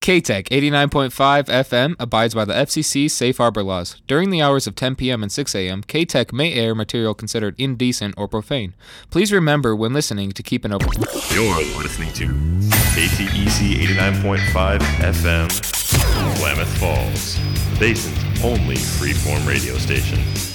KTEC 89.5 FM abides by the FCC Safe Harbor laws. During the hours of 10 p.m. and 6 a.m., KTEC may air material considered indecent or profane. Please remember when listening to keep an open... You're listening to KTEC 89.5 FM, Klamath Falls, the Basin's only freeform radio station.